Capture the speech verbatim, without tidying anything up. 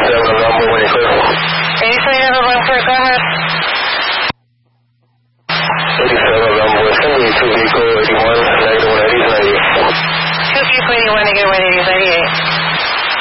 eighty-seven November, when you're clear. eighty-seven November, go ahead. eighty-seven November, it's going to be two vehicle eighty-one, negative one eighty, ninety. two vehicle eighty-one, negative one eighty, ninety.